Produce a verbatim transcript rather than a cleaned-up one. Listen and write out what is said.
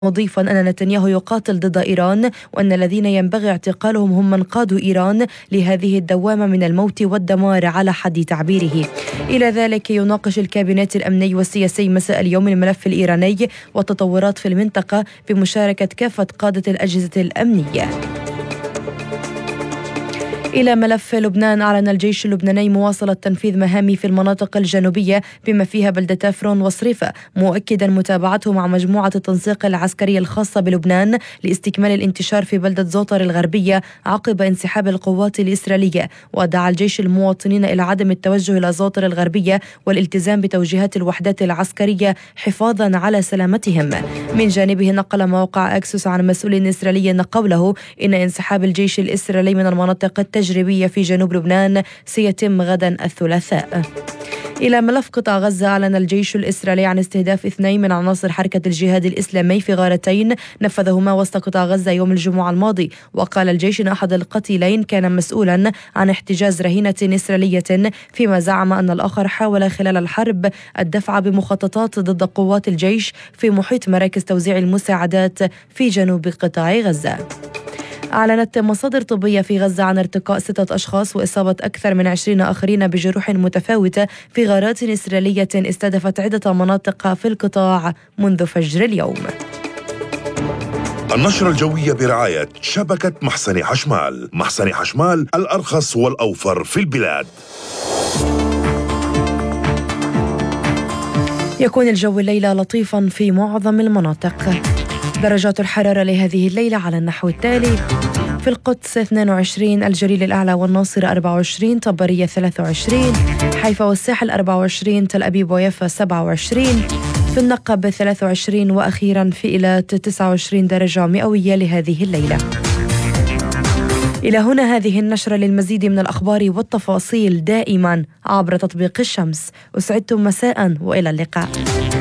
مضيفا أن نتنياهو يقاتل ضد إيران وأن الذين ينبغي اعتقالهم هم من قادوا إيران لهذه الدوامة من الموت والدمار على حد تعبيره. إلى ذلك يناقش الكابينت الأمني والسياسي مساء اليوم الملف الإيراني والتطورات في المنطقة بمشاركة كافة قادة الأجهزة الأمنية. إلى ملف لبنان، أعلن الجيش اللبناني مواصلة تنفيذ مهامه في المناطق الجنوبية بما فيها بلدة فرون وصريفة، مؤكدا متابعته مع مجموعة التنسيق العسكرية الخاصة بلبنان لاستكمال الانتشار في بلدة زوطر الغربية عقب انسحاب القوات الإسرائيلية. ودعا الجيش المواطنين إلى عدم التوجه إلى زوطر الغربية والالتزام بتوجيهات الوحدات العسكرية حفاظا على سلامتهم. من جانبه نقل موقع أكسوس عن مسؤول إسرائيلي قوله إن انسحاب الجيش الإسرائيلي من المناطق التجريبية في جنوب لبنان سيتم غدا الثلاثاء. إلى ملف قطاع غزة، أعلن الجيش الإسرائيلي عن استهداف اثنين من عناصر حركة الجهاد الإسلامي في غارتين نفذهما وسط قطاع غزة يوم الجمعة الماضي. وقال الجيش أن أحد القتيلين كان مسؤولا عن احتجاز رهينة إسرائيلية، فيما زعم أن الآخر حاول خلال الحرب الدفع بمخططات ضد قوات الجيش في محيط مراكز توزيع المساعدات في جنوب قطاع غزة. أعلنت مصادر طبية في غزة عن ارتقاء ستة أشخاص وإصابة أكثر من عشرين آخرين بجروح متفاوتة في غارات إسرائيلية استهدفت عدة مناطق في القطاع منذ فجر اليوم. النشرة الجوية برعاية شبكة محسن حشمال. محسن حشمال، الأرخص والأوفر في البلاد. يكون الجو الليلة لطيفا في معظم المناطق. درجات الحرارة لهذه الليلة على النحو التالي: في القدس اثنين وعشرين، الجليل الأعلى والناصر أربعة وعشرين، طبرية ثلاثة وعشرين، حيفا والساحل أربعة وعشرين، تل أبيب ويافا سبعة وعشرين، في النقب ثلاثة وعشرين، وأخيرا في إيلات تسعة وعشرين درجة مئوية لهذه الليلة. إلى هنا هذه النشرة. للمزيد من الأخبار والتفاصيل دائما عبر تطبيق الشمس. أسعدتم مساء وإلى اللقاء.